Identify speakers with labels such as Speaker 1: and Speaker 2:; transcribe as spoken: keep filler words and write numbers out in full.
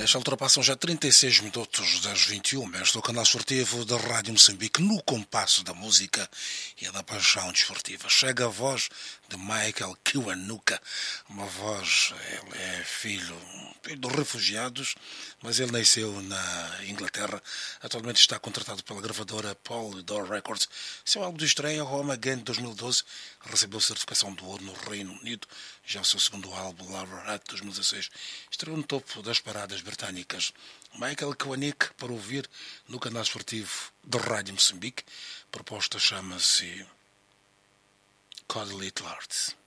Speaker 1: Nesta altura passam já trinta e seis minutos das vinte e uma. Este é o canal esportivo da Rádio Moçambique, no compasso da música e da paixão desportiva. Chega a voz de Michael Kiwanuka, uma voz, ele é filho, filho dos refugiados, mas ele nasceu na Inglaterra. Atualmente está contratado pela gravadora Polydor Records. Seu álbum de estreia, Home Again, de dois mil e doze, recebeu certificação de ouro no Reino Unido. Já o seu segundo álbum, Lover Hat, de dois mil e dezasseis, estreou no topo das paradas britânicas. Michael Kiwanuka, para ouvir no canal esportivo da Rádio Moçambique. A proposta chama-se Code Little Arts.